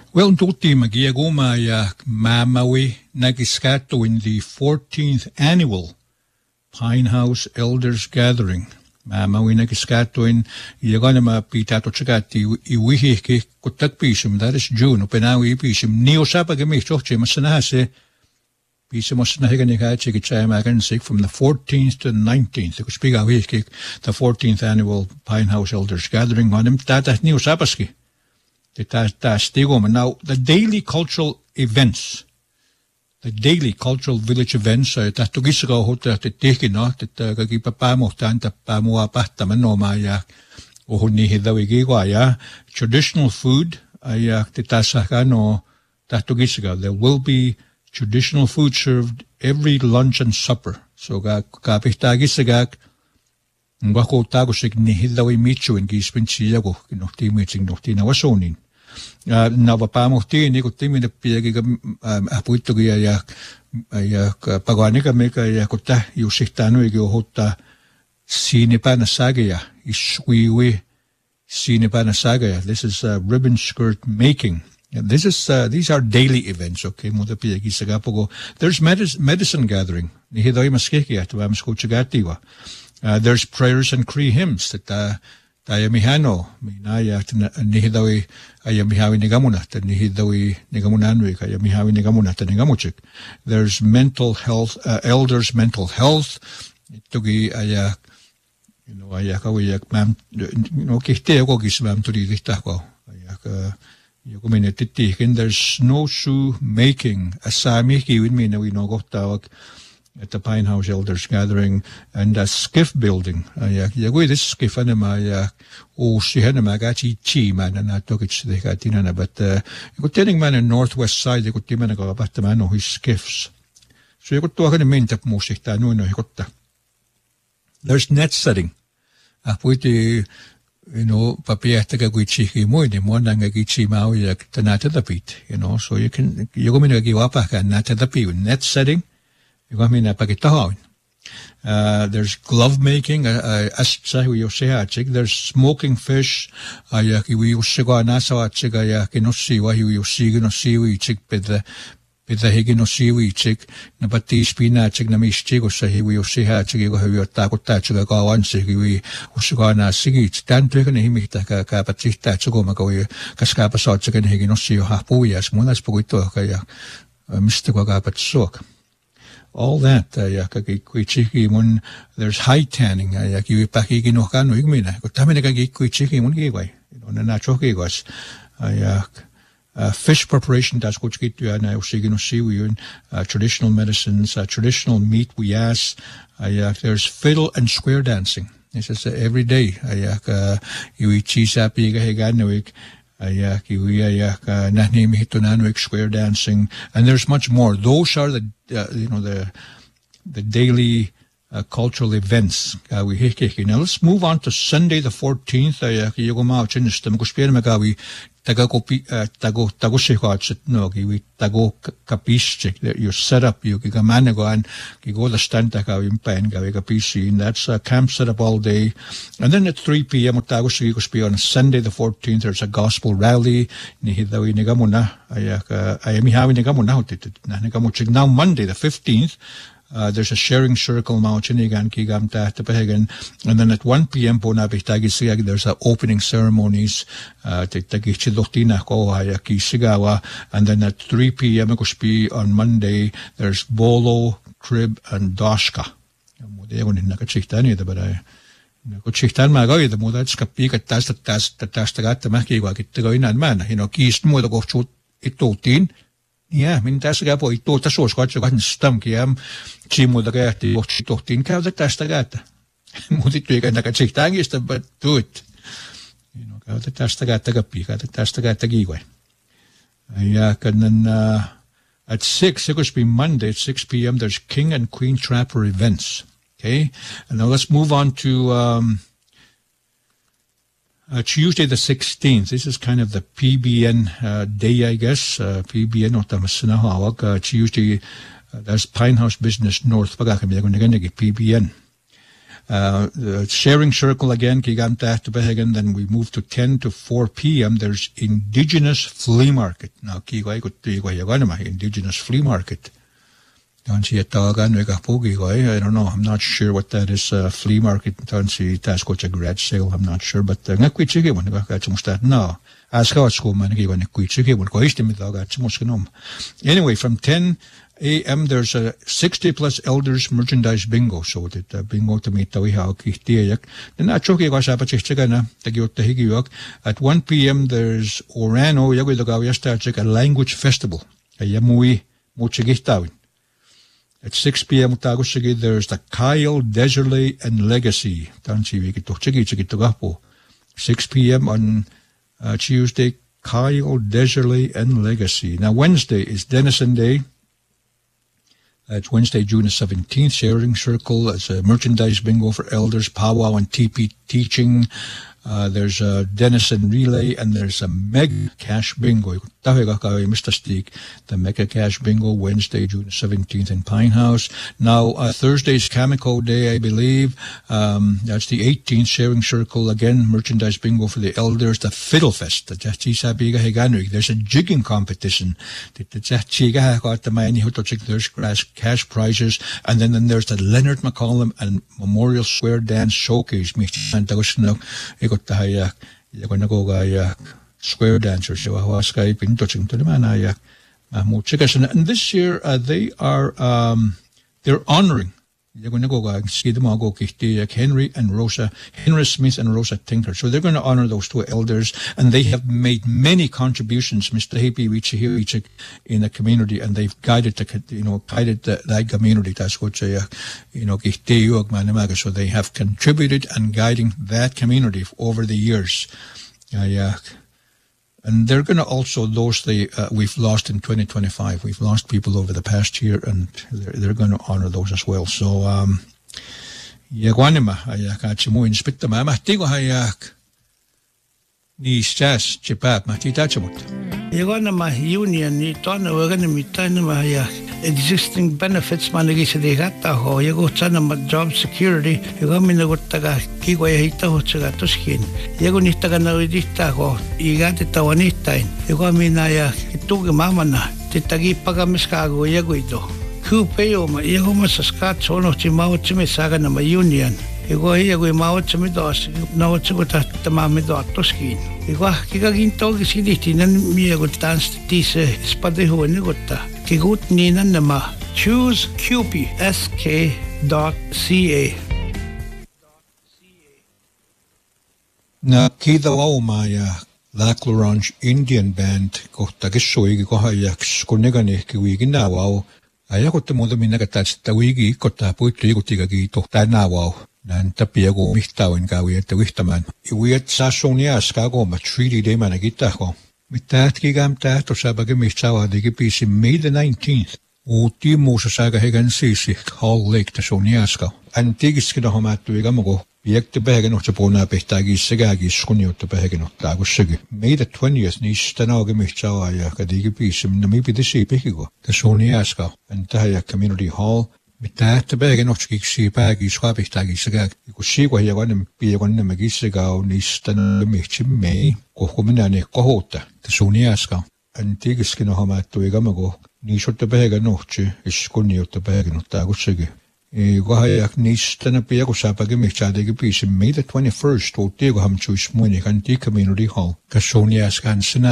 Well, tutti magiaguma ya mamawi nagiskato in the 14th annual Pine House Elders Gathering. Mamawi nagiskato in yagana mapitato chagati iwihi ke kutak pisum, that is June, upenawi pisum, niosapa gamichoche masanase pisum osnahiganika chikichayamagan from the 14th to the 19th. The kuspiga wiki, the 14th annual Pine House Elders Gathering on him, tata niosapaski. Now, the daily cultural events, the daily cultural village events, tatugisra hota te tekina, te kagipapamo tanta pamua pahtamano ya ohuni hidawigiwa ya traditional food, ya te tasakano tatugisra. There will be traditional food served every lunch and supper. So kapihtagisagak ngwako tagosig ni hidawi michu in gispinchiago, kinokti meeting nokti na wasonin. Na vapamohti ni kutimi na piagiga apuitogi ya paganika meka ya kota yusihtano igi ohota sinepa na sagaya iswiwi sinepa na sagaya. This is ribbon skirt making. This is these are daily events. Okay, muda piagi sagapogo. There's medicine gathering. Ni hidoi maskeki at vamskochagatiwa. There's prayers and Cree hymns that Tayamihano, Minaya, Nihidawi, Ayamihawi Nigamuna, Nihidawi Nigamunanwi, Ayamihawi Nigamuna, Nigamuchik. There's mental health, elders' mental health, Tugi Ayak, Ayakawiyak, Mam, Kihteogis Mam Turi Litako, Ayak, Yoguminetitik, there's snowshoe making, Asamiki with me, we know Gotawak. At the Pine House Elders Gathering and a skiff building. This skiff anima shihanama gachi chi man and I took it to the Katinana, but you could telling man in northwest side, you could timanaga about the man of his skiffs. So you could talk in a mint of Moshita, no, there's net setting. Apuiti, papia tagaguichi moine, monangagichi maui, tanata the beat, so you can, you go in a giwapaka, nata the pea, net setting. There's glove making, there's smoking fish, napati spinach namischig or sahi we oshiha chig go takota chig go on sigi ushigana sigi tanto can himita kapatita chigoma kaskapa so chicken higinosi hapuya smunas poquito kaya Mr. Gagapat all that, when there's high tanning, you paki no cano igmina, Taminagaki quichiki one gateway, on a natural gigas. Fish preparation, that's what you get to Osigino Siwi, traditional medicines, traditional meat we ask. There's fiddle and square dancing. This is every day. You eat cheese api heganoik. Square dancing, and there's much more. Those are the daily cultural events. Now let's move on to Sunday the 14th. You're set up, you go the stand and that's camp set up all day. And then at 3 p.m. on Sunday the 14th, there's a gospel rally. Now Monday the 15th, there's a sharing circle, and then at 1 p.m. there's opening ceremonies, and then at 3 p.m. on Monday, there's bolo, crib, and doshka. Yeah, mintasagapo ito tasos ko at stam kiyam chimo da kaya ti tohtin ka da tastagata. Muti tu ka nakachitangis but do it. Ka da tastagata gapi ka da tastagata giway. Yeah, kanan at 6 it could be Monday at 6 p.m. there's King and Queen Trapper events. Okay? And now let's move on to Tuesday the 16th. This is kind of the PBN day, I guess. PBN o tamasinahawag. Tuesday, that's Pine House Business North. PBN. The sharing circle again, kigam tahta behagan, then we move to 10 to 4 p.m. There's indigenous flea market. Now, kigay indigenous flea market. I don't know. I'm not sure what that is. Flea market. That's a garage sale. I'm not sure. But no. Anyway, from 10 a.m. there's a 60 plus elders merchandise bingo. So that bingo to meet the at 1 p.m. there's Orano a language festival. At 6 p.m. there's the Kyle, Deserley, and Legacy. 6 p.m. on Tuesday, Kyle, Deserley, and Legacy. Now, Wednesday is Denison Day. It's Wednesday, June 17th. Sharing Circle. It's a merchandise bingo for elders, powwow, and TP teaching. There's a Denison Relay, and there's a Mega Cash Bingo. The Mega Cash Bingo, Wednesday, June 17th in Pine House. Now, Thursday's Cameco Day, I believe. That's the 18th. Sharing Circle, again, merchandise bingo for the elders. The Fiddle Fest. There's a jigging competition. There's cash prizes. And then there's the Leonard McCollum and Memorial Square Dance Showcase. Square dancers. And this year they are they're honoring Henry Smith and Rosa Tinker. So they're going to honor those two elders, and they have made many contributions, Mr. Hepi Wichik, in the community, and they've guided that community. That's what so they have contributed and guiding that community over the years. And they're going to also, those we've lost in 2025. We've lost people over the past year, and they're going to honor those as well. So, ni stas chipap matitachamut. Yagonama union ni tona organimitana existing benefits manigisidegata ho yagotana job security yagominagotaga kigoyahita hochaga toskin yagonitaga naudita ho igate tawanita yagominaya ituge mamana titagi pagamiskago yagoito kupeo ma yagomasaska chono chimao chimisaga na union Ego hiya mau chamidos no chugota tamamido toskin. Ego kikaginto gisiditinan miego dance tise spadeho nigota. Kigut ninan nama chooseqpsk.ca. Na kida waumaya Lac La Ronge Indian Band kohta kissuigi kohajaks kunnegani kiwigina wau. Ayakotta muuta minnagattats tawigi kotta puittu ikutigagi tohtaa wau. Nan tapiago mihtauin kawi että vihtamaan. Iuiet saasunias kaagoma treaty day managitako. Mitähtkikäm tähtosabake mihtsawa digi piisi May the 19th. Uutti muussa saaga hegan siisi Hall Lake tasuniaska. Antigiskina homattu igamugo. Viekti pähäkin otsa puunaa pihtääkin segääkin skuniutta pähäkin ottaa kussegi. May the 20th niissä tänäoge mihtsawa ja kadigi piisi minna mi pitisi pihiko. Tasuniaska. Antaha Community Hall. Mitähtä päikin otsikiksi pääkin suapihtaakin sekä kun siikua ja vannem piekon mäkissekä on niistä miksi mei kohko minä ne kohota suuniaska antiikiskin hommattu eikä mä ko niisotta päikin nohtsi iskunniutta päikin ottaa kusseki kohajak niistä ne piekon saapakin mihtääkin piisi May the 21st tuutti kun hamtsuis muini Antique Community Hall ka suuniaskan sinä